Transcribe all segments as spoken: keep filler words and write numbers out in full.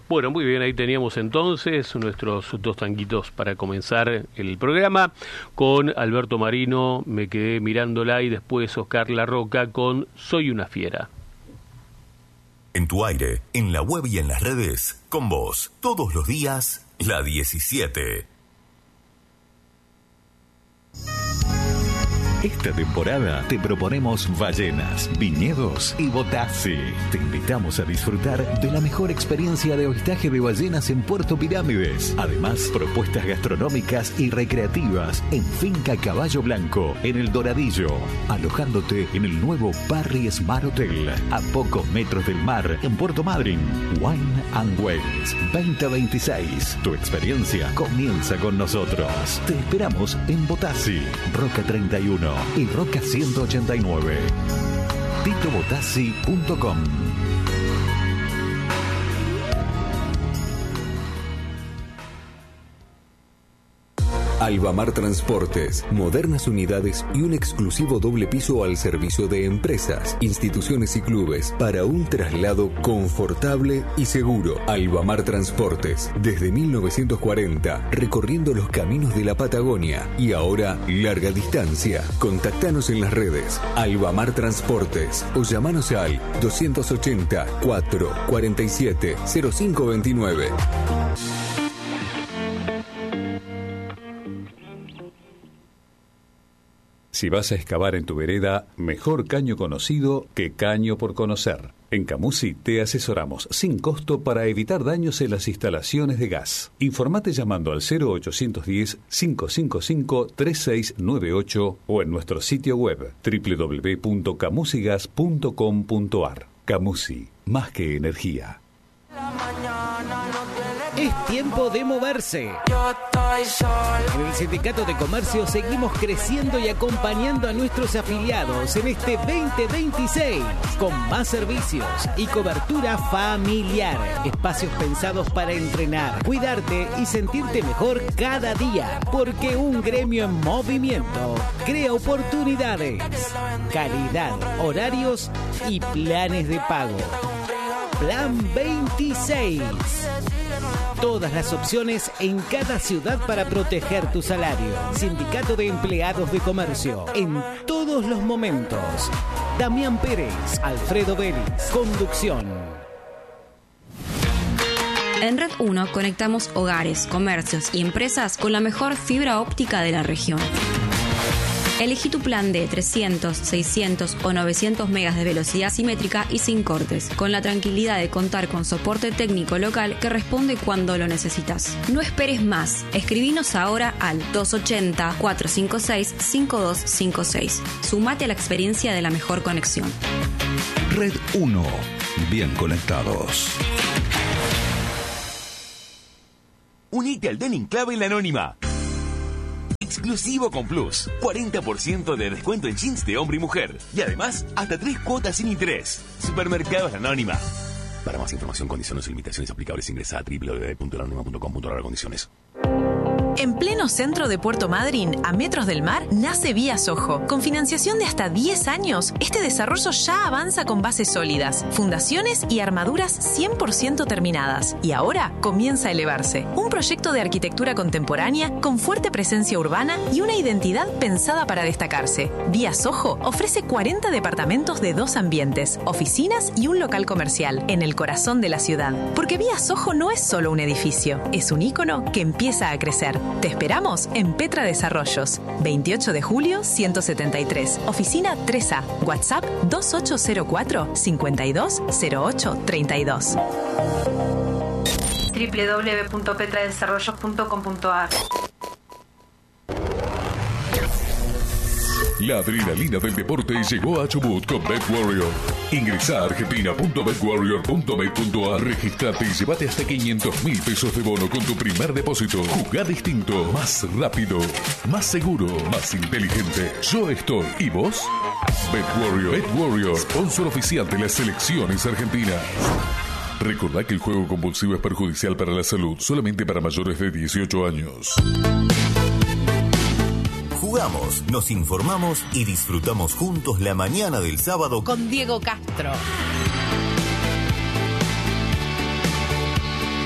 Bueno, muy bien, ahí teníamos entonces nuestros dos tanguitos para comenzar el programa. Con Alberto Marino, Me quedé mirándola, y después Oscar La Roca con Soy una fiera. En tu aire, en la web y en las redes, con vos, todos los días, la diecisiete. Esta temporada te proponemos ballenas, viñedos y Botassi. Te invitamos a disfrutar de la mejor experiencia de avistaje de ballenas en Puerto Pirámides. Además, propuestas gastronómicas y recreativas en Finca Caballo Blanco, en El Doradillo. Alojándote en el nuevo Parry Smart Hotel, a pocos metros del mar, en Puerto Madryn. Wine and Wales veinte veintiséis. Tu experiencia comienza con nosotros. Te esperamos en Botassi, Roca treinta y uno y Roca ciento ochenta y nueve. tito botassi punto com. Albamar Transportes, modernas unidades y un exclusivo doble piso al servicio de empresas, instituciones y clubes para un traslado confortable y seguro. Albamar Transportes, desde mil novecientos cuarenta, recorriendo los caminos de la Patagonia y ahora larga distancia. Contactanos en las redes Albamar Transportes o llamanos al doscientos ochenta, cuatro cuarenta y siete, cero cinco veintinueve. Si vas a excavar en tu vereda, mejor caño conocido que caño por conocer. En Camusi te asesoramos sin costo para evitar daños en las instalaciones de gas. Informate llamando al cero ochocientos diez, cinco cinco cinco, tres seis nueve ocho o en nuestro sitio web doble u doble u doble u punto camusigas punto com punto a r. Camusi, más que energía. Es tiempo de moverse. En el Sindicato de Comercio seguimos creciendo y acompañando a nuestros afiliados en este veinte veintiséis con más servicios y cobertura familiar. Espacios pensados para entrenar, cuidarte y sentirte mejor cada día. Porque un gremio en movimiento crea oportunidades, calidad, horarios y planes de pago. Plan veintiséis. Todas las opciones en cada ciudad para proteger tu salario. Sindicato de Empleados de Comercio. En todos los momentos. Damián Pérez, Alfredo Vélez. Conducción. En Red uno conectamos hogares, comercios y empresas con la mejor fibra óptica de la región. Elegí tu plan de trescientos, seiscientos o novecientos megas de velocidad simétrica y sin cortes, con la tranquilidad de contar con soporte técnico local que responde cuando lo necesitas. No esperes más. Escribinos ahora al dos ochenta, cuatrocientos cincuenta y seis, cincuenta y dos cincuenta y seis. Sumate a la experiencia de la mejor conexión. Red uno. Bien conectados. Unite al Denim Club en la Anónima. Exclusivo con Plus. cuarenta por ciento de descuento en jeans de hombre y mujer. Y además, hasta tres cuotas sin interés. Supermercados La Anónima. Para más información, condiciones y limitaciones aplicables, ingresa a doble u doble u doble u punto la anónima punto com punto a r condiciones. En pleno centro de Puerto Madryn, a metros del mar, nace Vía Sojo. Con financiación de hasta diez años, este desarrollo ya avanza con bases sólidas, fundaciones y armaduras cien por ciento terminadas. Y ahora comienza a elevarse. Un proyecto de arquitectura contemporánea con fuerte presencia urbana y una identidad pensada para destacarse. Vía Sojo ofrece cuarenta departamentos de dos ambientes, oficinas y un local comercial en el corazón de la ciudad. Porque Vía Sojo no es solo un edificio, es un ícono que empieza a crecer. Te esperamos en Petra Desarrollos, veintiocho de julio ciento setenta y tres, oficina tres A, WhatsApp dos ocho cero cuatro, cinco dos cero ocho tres dos. doble u doble u doble u punto petra desarrollos punto com punto a r. La adrenalina del deporte llegó a Chubut con BetWarrior. Ingresa a argentina punto bet warrior punto bet punto a r, registrate y llévate hasta quinientos mil pesos de bono con tu primer depósito. Jugá distinto, más rápido, más seguro, más inteligente. Yo estoy. ¿Y vos? BetWarrior. BetWarrior, sponsor oficial de las selecciones argentinas. Recordá que el juego compulsivo es perjudicial para la salud, solamente para mayores de dieciocho años. Jugamos, nos informamos y disfrutamos juntos la mañana del sábado con Diego Castro.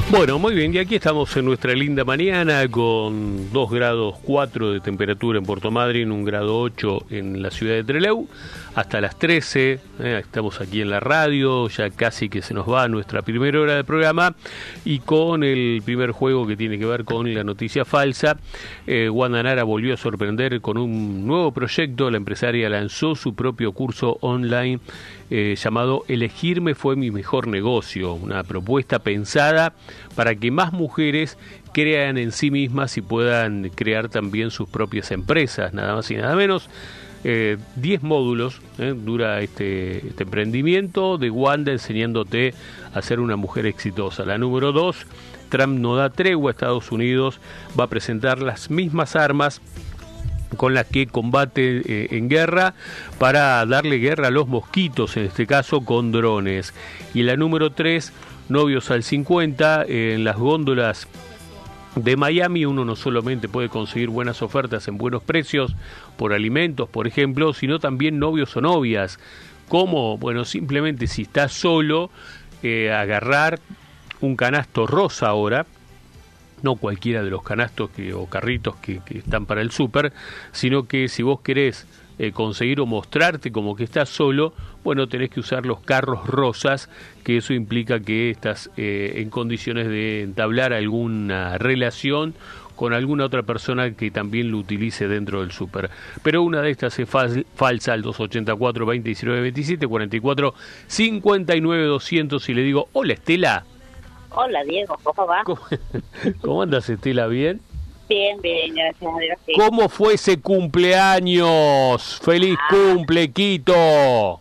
Bueno, muy bien, y aquí estamos en nuestra linda mañana con dos grados cuatro de temperatura en Puerto Madryn, un grado ocho en la ciudad de Trelew, hasta las trece, eh, estamos aquí en la radio, ya casi que se nos va nuestra primera hora de programa, y con el primer juego que tiene que ver con la noticia falsa. eh, Wanda Nara volvió a sorprender con un nuevo proyecto. La empresaria lanzó su propio curso online eh, llamado Elegirme fue mi mejor negocio, una propuesta pensada para que más mujeres crean en sí mismas y puedan crear también sus propias empresas, nada más y nada menos. Eh, diez módulos eh, dura este, este emprendimiento de Wanda enseñándote a ser una mujer exitosa. La número dos, Trump no da tregua. Estados Unidos va a presentar las mismas armas con las que combate eh, en guerra para darle guerra a los mosquitos, en este caso con drones. Y la número tres, novios al cincuenta, eh, en las góndolas de Miami uno no solamente puede conseguir buenas ofertas en buenos precios por alimentos, por ejemplo, sino también novios o novias. ¿Cómo? Bueno, simplemente si estás solo, eh, agarrar un canasto rosa ahora, no cualquiera de los canastos que, o carritos que, que están para el súper, sino que si vos querés eh, conseguir o mostrarte como que estás solo, bueno, tenés que usar los carros rosas, que eso implica que estás eh, en condiciones de entablar alguna relación con alguna otra persona que también lo utilice dentro del súper. Pero una de estas es fal- falsa, al dos ochenta y cuatro, veinte, diecinueve, veintisiete, cuarenta y cuatro, cincuenta y nueve, doscientos, y le digo, hola Estela. Hola Diego, ¿cómo va? ¿Cómo, ¿Cómo andas, Estela? ¿Bien? Bien, bien, gracias a Dios. Sí. ¿Cómo fue ese cumpleaños? ¡Feliz ah. cumple, Quito!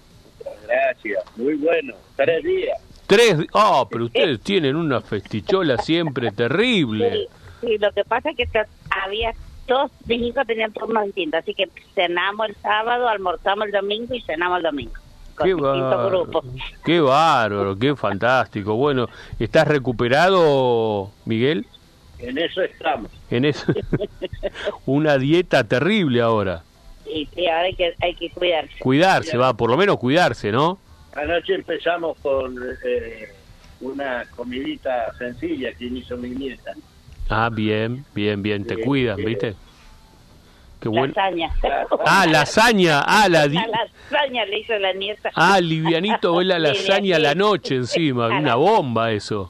Gracias, muy bueno, tres días. Tres, ah, oh, pero ustedes tienen una festichola siempre terrible. Sí, sí, lo que pasa es que había dos, mis hijos tenían turnos distintos, así que cenamos el sábado, almorzamos el domingo y cenamos el domingo. Con qué bárbaro, qué bárbaro, qué fantástico. Bueno, ¿estás recuperado, Miguel? En eso estamos. En eso. Una dieta terrible ahora. Sí, sí, ahora hay que, hay que cuidarse. Cuidarse, va, por lo menos cuidarse, ¿no? Anoche empezamos con eh, una comidita sencilla que hizo mi nieta. Ah, bien, bien, bien, te bien, cuidas, bien. ¿Viste? Qué bueno. Lasaña. Ah, lasaña, ah, la, di... la lasaña le hizo la nieta. Ah, livianito, es la lasaña a la noche encima, una bomba eso.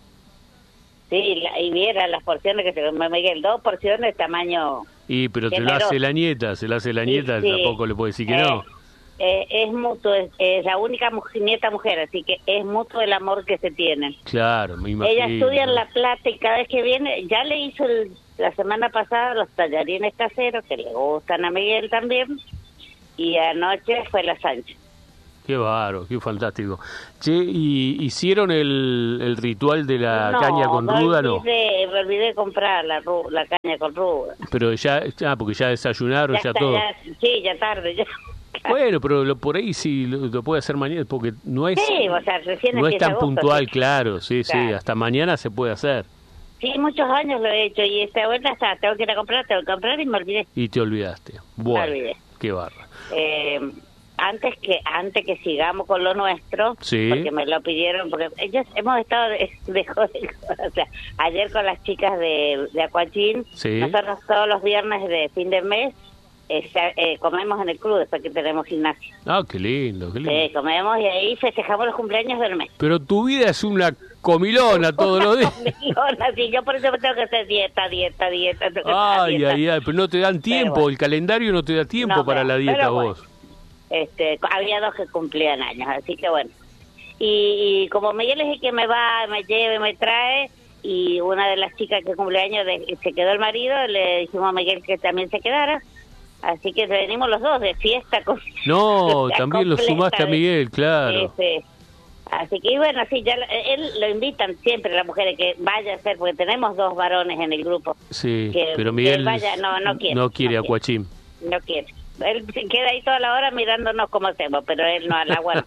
Sí, la, y viera las porciones que se comió Miguel, dos porciones de tamaño. Y pero generoso. Se lo hace la nieta, se lo hace la nieta, sí, sí. Tampoco le puede decir que eh, no. Eh, es mutuo, es, es la única mujer, nieta mujer, así que es mutuo el amor que se tienen. Claro, me imagino. Ella estudia en La Plata y cada vez que viene, ya le hizo el, la semana pasada los tallarines caseros, que le gustan a Miguel también, y anoche fue la Sánchez. Qué bárbaro, qué fantástico. Che, ¿y hicieron el, el ritual de la no, caña con ruda, no? No, me olvidé de comprar la, la caña con ruda. Pero ya, ah, porque ya desayunaron, ya, ya está, todo. Ya, sí, ya tarde, ya. Bueno, pero lo, por ahí sí lo, lo puede hacer mañana, porque no es, sí, o sea, recién no es tan agosto, puntual, sí. claro, sí, claro. sí, hasta mañana se puede hacer. Sí, muchos años lo he hecho y esta vuelta está, tengo que ir a comprar, tengo que comprar y me olvidé. Y te olvidaste. Bueno, me olvidé. Qué barra. Eh, antes que antes que sigamos con lo nuestro, sí. Porque me lo pidieron, porque ellos hemos estado de, de joder, o sea, ayer con las chicas de, de Aquachín, sí. Nosotros todos los viernes de fin de mes eh, eh, comemos en el club después que tenemos gimnasio. Ah, qué lindo, qué lindo. Sí, comemos y ahí festejamos los cumpleaños del mes. Pero tu vida es una comilona todos los días. Comilona, sí, yo por eso tengo que hacer dieta, dieta, dieta. Tengo que ay, dieta. ay, ay, pero no te dan tiempo, bueno. El calendario no te da tiempo no, para pero, la dieta vos. Bueno. Este, había dos que cumplían años, así que bueno. Y, y como Miguel es el que me va, me lleva, me trae, y una de las chicas que cumple años de, se quedó el marido, le dijimos a Miguel que también se quedara. Así que venimos los dos de fiesta. Con, no, también lo sumaste a Miguel, claro. Sí, sí. Así que bueno, sí, ya él lo invitan siempre las mujeres que vaya a ser, porque tenemos dos varones en el grupo. Sí, que, pero Miguel que vaya, no, no quiere. No quiere no Aquachín. No quiere. Él se queda ahí toda la hora mirándonos cómo hacemos, pero él no al agua.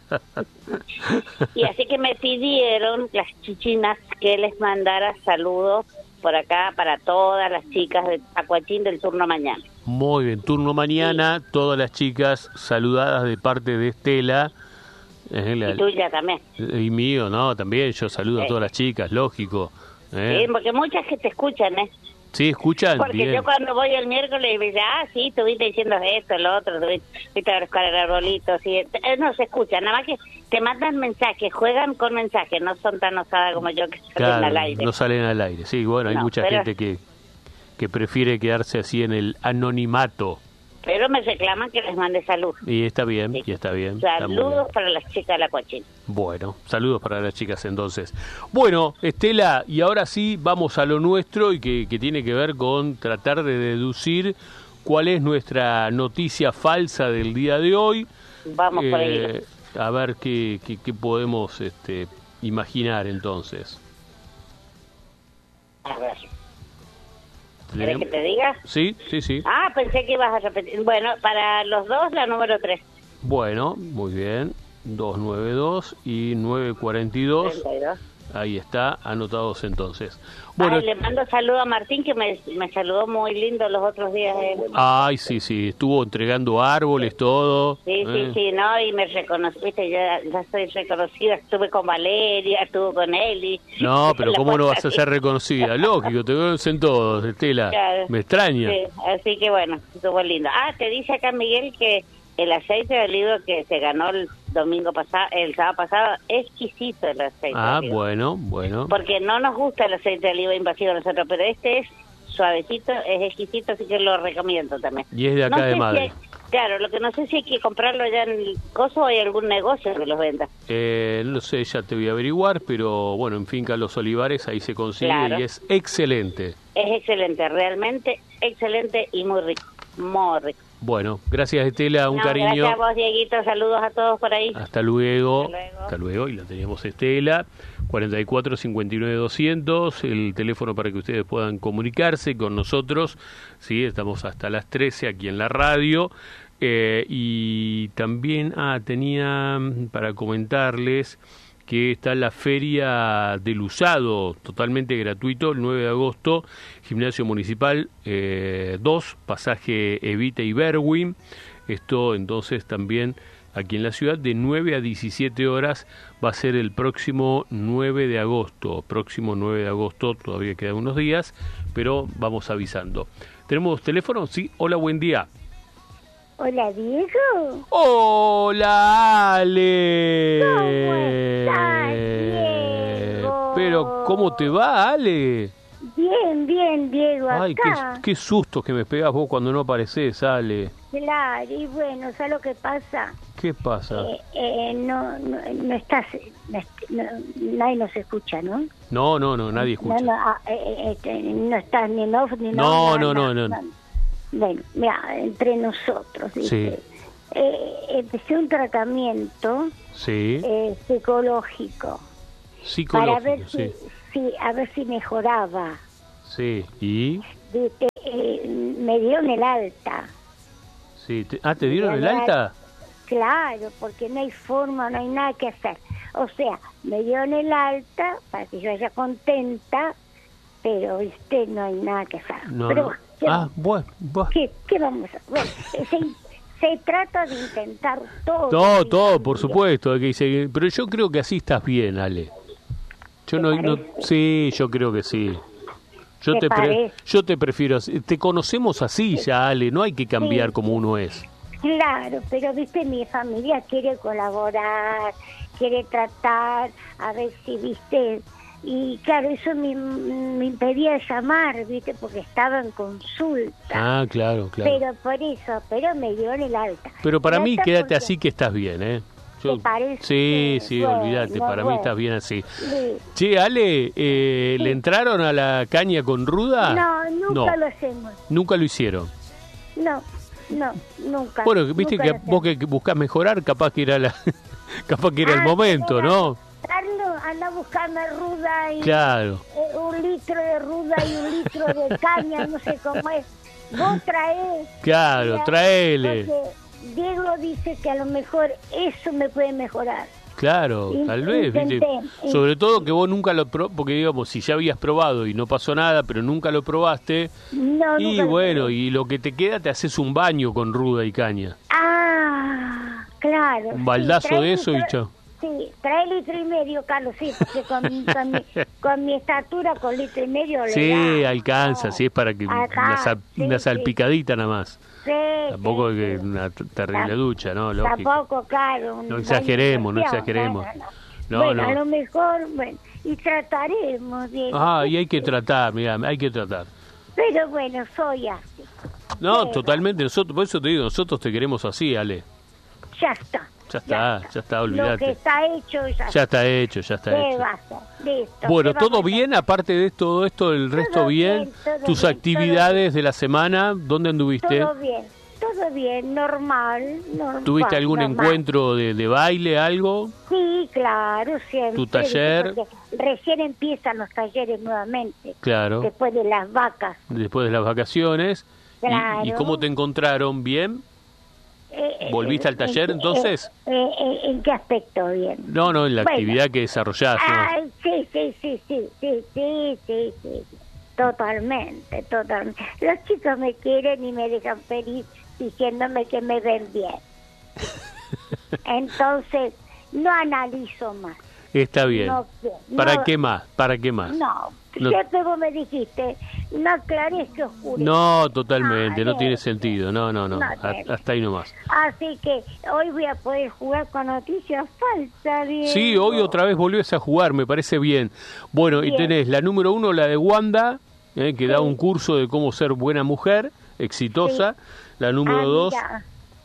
Y así que me pidieron las chichinas que les mandara saludos por acá para todas las chicas de Aquachín del turno mañana. Muy bien, turno mañana, sí. Todas las chicas saludadas de parte de Estela. Eh, la, y tuya también. Y mío, ¿no? También yo saludo sí. a todas las chicas, lógico. ¿Eh? Sí, porque muchas que te escuchan, ¿eh? Sí, escuchan. Porque bien. yo cuando voy el miércoles me dicen, ah, sí, estuviste diciendo esto, lo otro, estuviste a buscar el arbolito, sí. Eh, no se escucha, nada más que te mandan mensajes, juegan con mensajes, no son tan osadas como yo que salen Claro, al aire. no salen al aire. Sí, bueno, hay No, mucha pero- gente que, que prefiere quedarse así en el anonimato. Pero me reclaman que les mande salud. Y está bien, y está bien. está muy bien. Saludos para las chicas de la cochina. Bueno, saludos para las chicas entonces. Bueno, Estela, y ahora sí vamos a lo nuestro y que, que tiene que ver con tratar de deducir cuál es nuestra noticia falsa del día de hoy. Vamos por ahí. Eh, a ver qué, qué, qué podemos este, imaginar entonces. A ver. ¿Querés que te diga? Sí, sí, sí. Ah, pensé que ibas a repetir. Bueno, para los dos, la número tres. Bueno, muy bien. dos nueve dos y nueve cuarenta y dos. treinta y dos. Ahí está, anotados entonces. Bueno, Ay, le mando saludo a Martín, que me, me saludó muy lindo los otros días. Eh. ay, sí, sí, estuvo entregando árboles, todo. Sí, sí, eh. sí, no, y me reconocí, viste, ya, ya soy reconocida, estuve con Valeria, estuve con Eli. No, pero La ¿cómo no vas a puerta ser reconocida? Lógico, te conocen todos, Estela. Claro. Me extraña. Sí, así que bueno, estuvo lindo. Ah, te dice acá Miguel que el aceite de oliva que se ganó el domingo pasado, el sábado pasado, exquisito el aceite Ah, de oliva. bueno, bueno. Porque no nos gusta el aceite de oliva invasivo a nosotros, pero este es suavecito, es exquisito, así que lo recomiendo también. Y es de acá No de sé Madre. si hay- claro, lo que no sé si hay que comprarlo ya en el coso o hay algún negocio que los venda. Eh, no sé, ya te voy a averiguar, pero bueno, en Finca Los Olivares ahí se consigue Claro. y es excelente. Es excelente, realmente excelente y muy rico, muy rico. Bueno, gracias Estela, un No, cariño. Gracias a vos, Dieguito, saludos a todos por ahí. Hasta luego. Hasta luego. Hasta luego. Y la teníamos Estela, cuarenta y cuatro cincuenta y nueve doscientos, el teléfono para que ustedes puedan comunicarse con nosotros. Sí, estamos hasta las trece aquí en la radio. Eh, y también, ah, tenía para comentarles que está la Feria del Usado, totalmente gratuito, el nueve de agosto, Gimnasio Municipal eh, dos, pasaje Evita y Berwin. Esto entonces también aquí en la ciudad, de nueve a diecisiete horas, va a ser el próximo nueve de agosto. Próximo nueve de agosto, todavía quedan unos días, pero vamos avisando. ¿Tenemos teléfono? Sí, hola, buen día. Hola, Diego. Hola, Ale. ¿Cómo estás, Diego? Pero, ¿cómo te va, Ale? Bien, bien, Diego, Ay, qué, acá. qué sustos que me pegas vos cuando no apareces, Ale. Claro, y bueno, ¿sabes lo que pasa? ¿Qué pasa? Eh, eh, no, no, no estás, no, no- nadie nos escucha, ¿no? No, no, no, nadie escucha. No, no, ah, eh, eh, este, no estás ni en off ni en No, on, no, nada, no, no. nada. Bueno, mira, entre nosotros, Sí, ¿viste? Eh, empecé un tratamiento sí. eh, psicológico para Psicológico, ver sí. si, si, a ver si mejoraba. Sí, y... ¿Viste? Eh, me dieron el alta. Sí. te- ah, ¿te dieron el alta? Claro, porque no hay forma, no hay nada que hacer. O sea, me dieron el alta para que yo vaya contenta, pero, viste, no hay nada que hacer. No, pero, no. bueno, ¿qué, Ah, bueno, bueno. ¿qué, qué vamos a hacer? Bueno, se, se trata de intentar todo. No, todo, por supuesto, hay que seguir. Pero yo creo que así estás bien, Ale. Yo no, no, sí, yo creo que sí. Yo ¿Te te, pre- parece? yo te prefiero así. Te conocemos así ya, Ale. No hay que cambiar Sí. como uno es. Claro, pero, viste, mi familia quiere colaborar, quiere tratar, a ver si, viste... Y claro, eso me, me impedía llamar, viste, porque estaba en consulta. Ah, claro, claro. Pero por eso, pero me dio en el alta. Pero para El mí alta quédate porque- así que estás bien, ¿eh? ¿Te parece? Sí, sí, Bueno, olvídate, para mí bueno. estás bien así. Sí. Che, Ale, eh, ¿le entraron a la caña con ruda? No, nunca No. lo hacemos. Nunca lo hicieron. No, no, nunca. Bueno, viste nunca que lo hacemos. vos que buscás mejorar, capaz que era la capaz que era el Ah, momento, ¿no? Carlos, anda a buscarme ruda y Claro. eh, un litro de ruda y un litro de caña, no sé cómo es. Vos traés. Claro, Mira, traele. porque Diego dice que a lo mejor eso me puede mejorar. Claro, In- tal vez, ¿viste? intenté, Sobre todo que vos nunca lo probaste, porque digamos, si ya habías probado y no pasó nada, pero nunca lo probaste, No, y nunca lo bueno, probé. y lo que te queda te haces un baño con ruda y caña. Ah, claro. Un sí, baldazo trae de un eso y litro- chao. Sí, trae litro y medio, Carlos, sí, porque con, con, mi, con mi estatura, con litro y medio le Sí, da. alcanza, no. Sí, es para que Acá, una, sal, sí, una salpicadita sí. nada más. Sí, Tampoco sí, que sí. una terrible Tamp- ducha, ¿no? Lógico. Tampoco, claro. No exageremos, no exageremos. No, no, no. No, bueno, no. a lo mejor, bueno, y trataremos, Diego. Ah, y hay que tratar, mira, hay que tratar. Pero bueno, soy así. No, Pero, totalmente, nosotros, por eso te digo, nosotros te queremos así, Ale. Ya está. Ya está, ya está, olvídate. Lo que está hecho, ya, ya está hecho, ya está ¿Qué hecho. va a hacer? Listo. Bueno, ¿qué todo vamos a bien, aparte de todo esto, el resto Todo bien. bien, todo Tus bien, actividades de la semana, ¿dónde anduviste? Todo bien, todo bien, normal. normal ¿Tuviste algún normal. encuentro de, de baile, algo? Sí, claro, siempre. ¿Tu taller? porque Recién empiezan los talleres nuevamente. Claro. Después de las vacas. Después de las vacaciones. ¿Y- Claro. ¿Y, cómo te encontraron? ¿Bien? Eh, ¿Volviste eh, al taller eh, entonces? eh, eh, ¿En qué aspecto bien? No, no, en la Bueno. actividad que desarrollás, ¿no? Ay, sí, sí, sí, sí, sí, sí, sí, sí, sí. Totalmente, totalmente. Los chicos me quieren y me dejan feliz diciéndome que me ven bien. Entonces, no analizo más. Está bien. No sé, ¿Para no- qué más? ¿Para qué más? No, No. siempre vos me dijiste, no aclares que oscurece. No, totalmente, no Ah, tiene de- sentido. No, no, no. No, A- de- Hasta ahí nomás. Así que hoy voy a poder jugar con noticias falsas, bien. Sí, hoy otra vez volvés a jugar, me parece bien. Bueno, y Bien. tenés la número uno, la de Wanda, eh, que da un curso de cómo ser buena mujer, exitosa. La número Ah, dos, mira.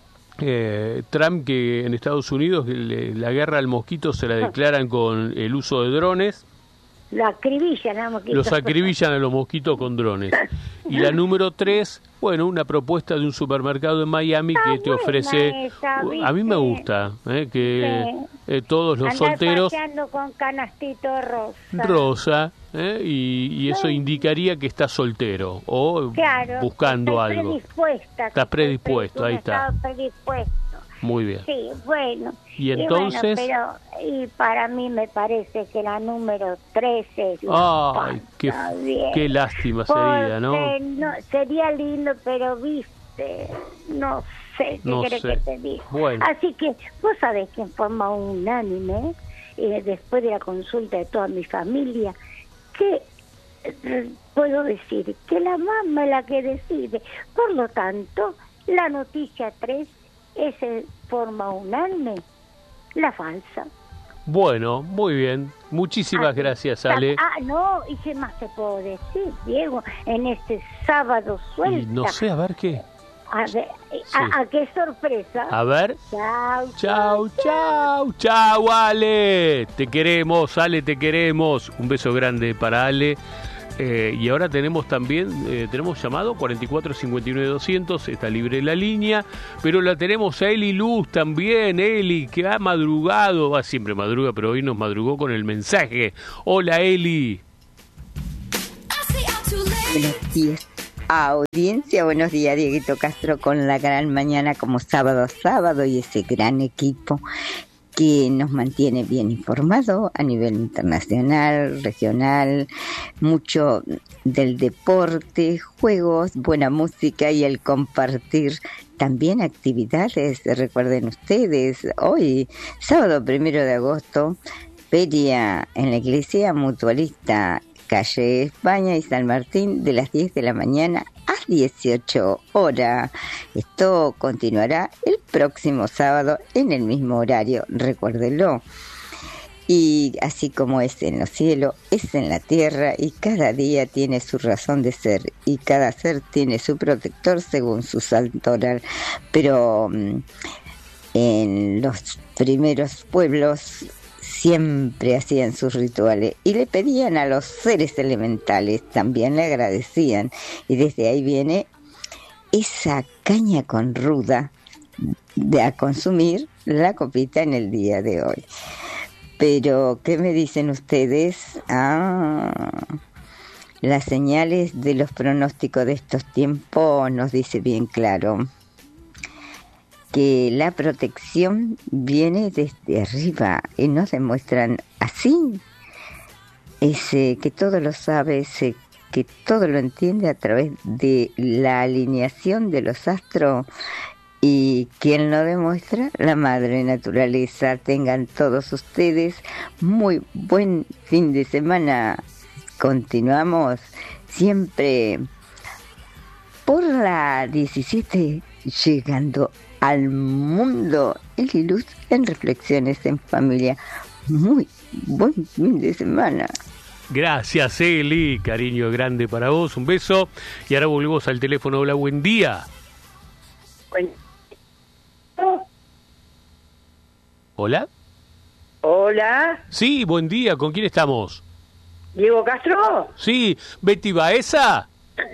eh, Trump, que en Estados Unidos le- la guerra al mosquito se la declaran con el uso de drones. Lo acribillan a mosquitos. Los acribillan a los mosquitos con drones. Y la número tres, bueno, una propuesta de un supermercado en Miami que te ofrece... esa, A mí me gusta, eh, que eh, todos los Andar solteros... paseando con canastito rosa. rosa, ¿eh? y, y eso Sí. indicaría que estás soltero o Claro, buscando estoy algo. predispuesta. Estás predispuesto, ahí está. Estaba predispuesto. Muy bien. Sí, bueno. Y entonces- bueno, pero y para mí me parece que la número trece es la Ay, qué, pasa bien. qué lástima sería, ¿no? Porque no, sería lindo, pero viste, no sé qué No querés sé. que te diga. Bueno. Así que vos sabés que en forma unánime, eh, después de la consulta de toda mi familia, que eh, puedo decir que la mamá es la que decide. Por lo tanto, la noticia tres es en forma unánime la falsa. Bueno, muy bien. Muchísimas Así gracias, está. Ale. Ah, no, ¿y qué más te puedo decir, Diego? En este sábado suelta. Y no sé, a ver qué. A ver, a, a qué sorpresa. A ver. Chao, Chau, chau, chau, Ale. Te queremos, Ale, te queremos. Un beso grande para Ale. Eh, y ahora tenemos también, eh, tenemos llamado cuarenta y cuatro cincuenta y nueve doscientos, está libre la línea, pero la tenemos a Eli Luz también, Eli, que ha madrugado, va siempre madruga, pero hoy nos madrugó con el mensaje. Hola, Eli. Buenos días, audiencia. Buenos días, Dieguito Castro, con la gran mañana como sábado a sábado y ese gran equipo que nos mantiene bien informado a nivel internacional, regional, mucho del deporte, juegos, buena música y el compartir también actividades. Recuerden ustedes, hoy, sábado primero de agosto, feria en la iglesia mutualista calle España y San Martín de las diez de la mañana a dieciocho horas. Esto continuará el próximo sábado en el mismo horario, recuérdenlo. Y así como es en los cielos, es en la tierra y cada día tiene su razón de ser y cada ser tiene su protector según su santo oral. Pero um, en los primeros pueblos siempre hacían sus rituales y le pedían a los seres elementales, también le agradecían, y desde ahí viene esa caña con ruda de a consumir la copita en el día de hoy. Pero, ¿qué me dicen ustedes? Ah, las señales de los pronósticos de estos tiempos nos dice bien claro que la protección viene desde arriba y nos demuestran así ese que todo lo sabe, ese que todo lo entiende a través de la alineación de los astros Y ¿quién lo demuestra? La madre naturaleza. Tengan todos ustedes muy buen fin de semana. Continuamos siempre por la diecisiete, llegando al mundo Eli Luz en Reflexiones en Familia. Muy buen fin de semana. Gracias, Eli. Cariño grande para vos. Un beso. Y ahora volvemos al teléfono. Hola, buen día. Buen... ¿Hola? Hola. Sí, buen día. ¿Con quién estamos? ¿Diego Castro? Sí. ¿Betty Baeza?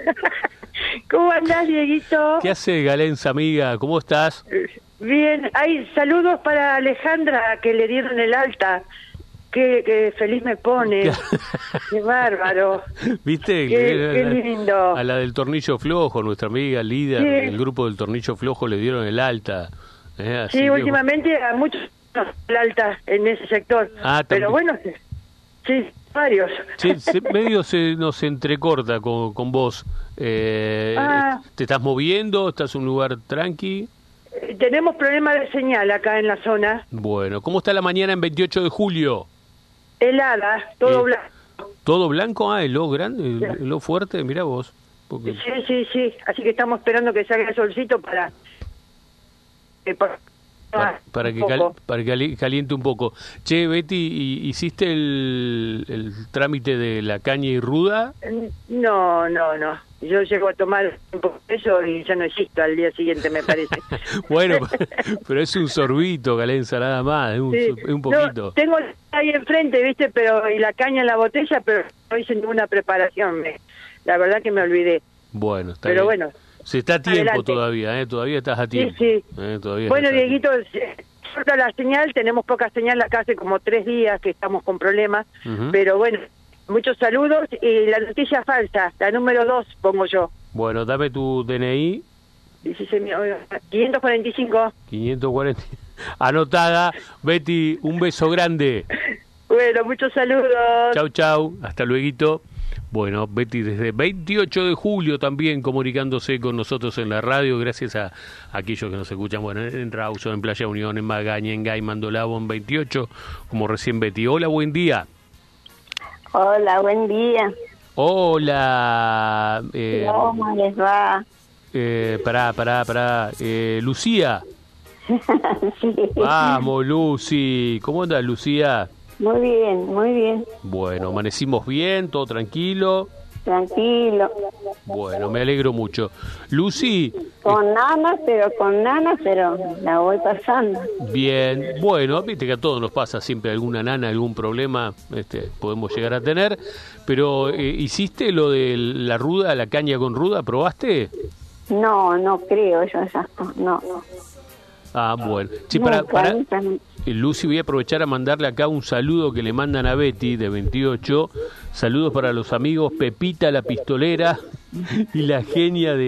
¿Cómo andás, Dieguito? ¿Qué hace, Galenza, amiga? ¿Cómo estás? Bien. Hay saludos para Alejandra, que le dieron el alta. Qué, qué feliz me pone. Qué bárbaro. ¿Viste? Qué, qué lindo. A la del tornillo flojo, nuestra amiga líder sí. del grupo del tornillo flojo le dieron el alta. ¿eh? Así sí, que... últimamente a muchos el alta en ese sector. Ah, pero bueno, sí, varios. Sí, se, medio se nos entrecorta con, con vos. Eh, ah. ¿Te estás moviendo? ¿Estás en un lugar tranqui? Eh, tenemos problemas de señal acá en la zona. Bueno, ¿cómo está la mañana en veintiocho de julio? Helada, todo eh, blanco. ¿Todo blanco? Ah, el lo grande, el, el lo fuerte, mirá vos. Porque... Sí, sí, sí, así que estamos esperando que salga el solcito para... Eh, para... Para, para, que cal, para que caliente un poco. Che, Betty, ¿hiciste el, el trámite de la caña y ruda? No, no, no. Yo llego a tomar un poco de eso y ya no existo al día siguiente, me parece. Bueno, pero es un sorbito, Galenza, nada más, es un, sí. es un poquito. No, tengo ahí enfrente, ¿viste? Pero y la caña en la botella, pero no hice ninguna preparación. Me, la verdad que me olvidé. Bueno, está pero bien. bueno. Se está a tiempo adelante. Todavía, ¿eh? Todavía estás a tiempo. Sí, sí. ¿eh? Todavía bueno, estás Dieguito, falta la señal, tenemos poca señal acá hace como tres días que estamos con problemas, uh-huh. pero bueno, muchos saludos y la noticia falsa, la número dos pongo yo. Bueno, dame tu D N I. quinientos cuarenta y cinco. quinientos cuarenta. Anotada. Betty, un beso grande. Bueno, muchos saludos. Chau, chau. Hasta luego. Bueno, Betty desde veintiocho de julio también comunicándose con nosotros en la radio, gracias a, a aquellos que nos escuchan, bueno, en Rawson, en Playa Unión, en Magaña, en Gay, Mandolabo, en veintiocho, como recién Betty. Hola, buen día. Hola, buen día. Hola. Eh, ¿Cómo les va? Eh, pará, pará, pará. Eh, Lucía. Sí. Vamos, Lucy. ¿Cómo andas, Lucía? Muy bien, muy bien. Bueno, amanecimos bien, todo tranquilo. Tranquilo. Bueno, me alegro mucho. Lucy. Con eh, nanas, pero con nanas, pero la voy pasando. Bien, bueno, viste que a todos nos pasa siempre alguna nana, algún problema, este, podemos llegar a tener. Pero, eh, ¿hiciste lo de la ruda, la caña con ruda? ¿Probaste? No, no creo yo ya. No, no. Ah, bueno. Sí, para, para, Lucy, voy a aprovechar a mandarle acá un saludo que le mandan a Betty, de veintiocho. Saludos para los amigos Pepita la Pistolera y la genia de